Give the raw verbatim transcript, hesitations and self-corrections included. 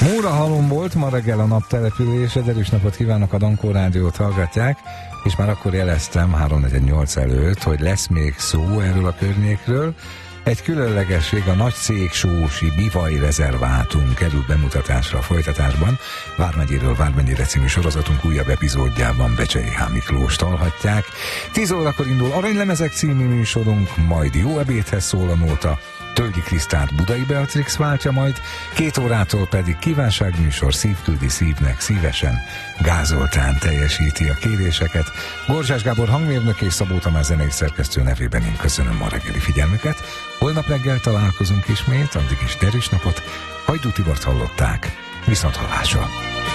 Mórahalom volt, ma reggel a nap települése, derűs napot kívánok, a Dankó Rádiót hallgatják, és már akkor jeleztem három negyvennyolc előtt, hogy lesz még szó erről a környékről. Egy különlegesség, a Nagy Széksósi Bivaj Rezervátum kerül bemutatásra a folytatásban. Vármegyéről Vármegyére című sorozatunk újabb epizódjában Becsei H. Miklóst hallhatják. tíz órakor indul Aranylemezek című műsorunk, majd Jó ebédhez szól a nóta, Tölgyi Krisztárt Budai Beatrix váltja majd, két órától pedig kívánságműsor, szívküldi szívnek szívesen. Gázoltán teljesíti a kéréseket. Gorzsás Gábor hangmérnök és Szabó Tamás zenei szerkesztő nevében én köszönöm a reggeli figyelmüket. Holnap reggel találkozunk ismét, addig is derűs napot. Hajdú Tibort hallották. Viszont hallásra!